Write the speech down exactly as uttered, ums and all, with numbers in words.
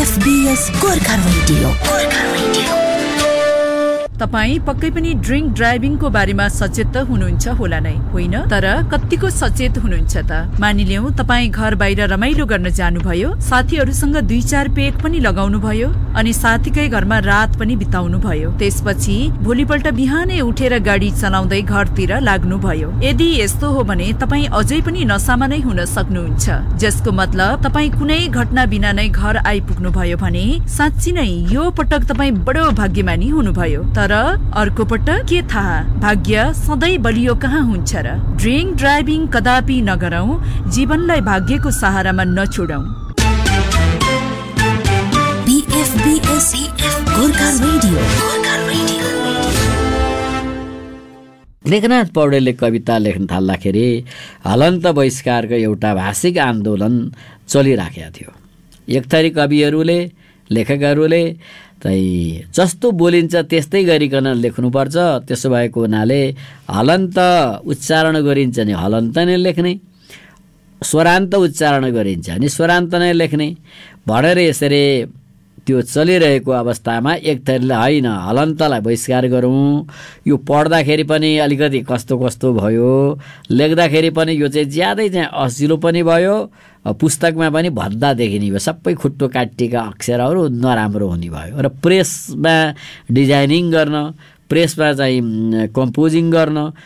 बीएफबीएस Gorkha radio Gorkha radio. तपाई पक्कै पनि ड्रिङ्क ड्राइभिङको बारेमा सचेत त हुनुहुन्छ होला नै, होइन? तर कतिको सचेत हुनुहुन्छ त? मानिलियौं तपाई घर बाहिर रमाइलो गर्न जानुभयो, साथीहरूसँग दुई चार पेक पनि लगाउनु भयो अनि साथीकै घरमा रात पनि बिताउनु भयो। त्यसपछि भोलिपल्ट बिहानै उठेर गाडी चलाउँदै घरतिर लाग्नु भयो। यदि यस्तो हो भने तपाई अझै पनि नसामा नै हुन सक्नुहुन्छ, जसको मतलब तपाई कुनै घटना बिना नै घर आइपुग्नु भयो भने साँच्ची नै यो पटक तपाई बडो भाग्यमानी हुनुभयो। तर अर्को पटक के थाहा, भाग्य सधैँ बलियो कहाँ हुन्छ र? ड्रिङ्क ड्राइभिङ कदापि नगरौं, जीवनलाई भाग्यको सहारामा नछोडौं। बीएफबीएस गोर्खा रेडियो गोर्खा रेडियो। लेखनाथ पौडेलले कविता लेख्न थाल्दाखेरि हलन्त बहिष्कारको एउटा भाषिक आन्दोलन चलिराखेको थियो। एक थरी कविहरूले, लेखकहरूले चाहिँ जस्तो बोलिन्छ त्यस्तै गरिकन लेख्नुपर्छ, त्यसो भएको हुनाले हलन्त उच्चारण गरिन्छ नि हलन्त नै लेख्ने, स्वरान्त उच्चारण गरिन्छ अनि स्वरान्त नै लेख्ने भनेर यसरी त्यो चलिरहेको अवस्थामा एक थरीले होइन हलन्तलाई बहिष्कार गरौँ, यो पढ्दाखेरि पनि अलिकति कस्तो कस्तो भयो, लेख्दाखेरि पनि यो चाहिँ ज्यादै चाहिँ असिलो पनि भयो, पुस्तकमा पनि भद्दा देखिने भयो, सबै खुट्टो काटिएका अक्षरहरू नराम्रो हुने भयो। र प्रेसमा डिजाइनिङ गर्न, प्रेसमा चाहिँ कम्पोजिङ गर्न